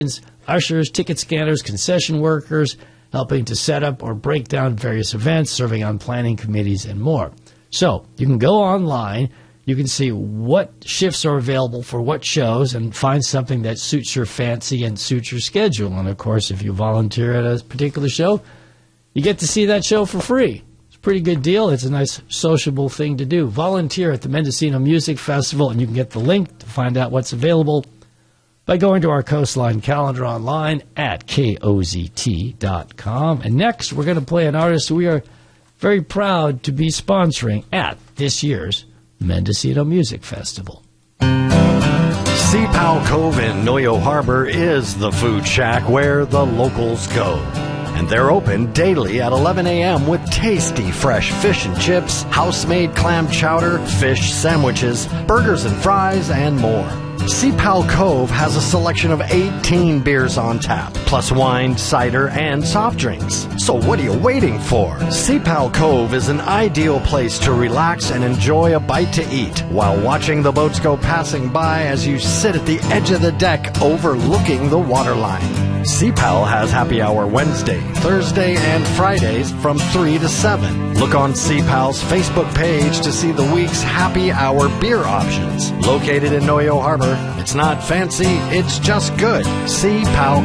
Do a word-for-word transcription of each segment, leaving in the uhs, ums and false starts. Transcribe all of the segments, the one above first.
ushers, ticket scanners, concession workers, helping to set up or break down various events, serving on planning committees, and more. So you can go online, you can see what shifts are available for what shows and find something that suits your fancy and suits your schedule. And, of course, if you volunteer at a particular show, you get to see that show for free. It's a pretty good deal. It's a nice sociable thing to do. Volunteer at the Mendocino Music Festival, and you can get the link to find out what's available by going to our Coastline calendar online at K O Z T dot com. And next, we're going to play an artist we are very proud to be sponsoring at this year's Mendocino Music Festival. Sea-Pow Cove in Noyo Harbor is the food shack where the locals go. And they're open daily at eleven a.m. with tasty fresh fish and chips, house-made clam chowder, fish sandwiches, burgers and fries, and more. Sea-Pow Cove has a selection of eighteen beers on tap, plus wine, cider, and soft drinks. So what are you waiting for? Sea-Pow Cove is an ideal place to relax and enjoy a bite to eat while watching the boats go passing by as you sit at the edge of the deck overlooking the waterline. Sea-Pow has happy hour Wednesday, Thursday, and Fridays from three to seven. Look on Sea-Pow's Facebook page to see the week's happy hour beer options. Located in Noyo Harbor, it's not fancy, it's just good. Sea-Pow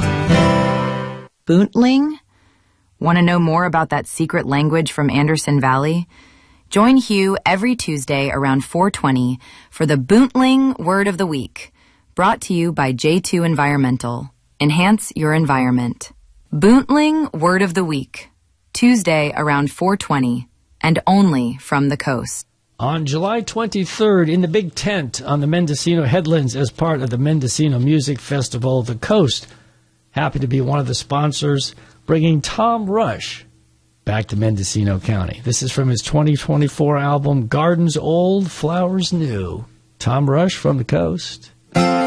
Cove. Boontling? Want to know more about that secret language from Anderson Valley? Join Hugh every Tuesday around four twenty for the Boontling Word of the Week, brought to you by J two Environmental. Enhance your environment. Boontling Word of the Week, Tuesday around four twenty, and only from the coast. On July twenty-third, in the big tent on the Mendocino Headlands as part of the Mendocino Music Festival, The Coast, happy to be one of the sponsors, bringing Tom Rush back to Mendocino County. This is from his twenty twenty-four album, Gardens Old, Flowers New. Tom Rush from The Coast.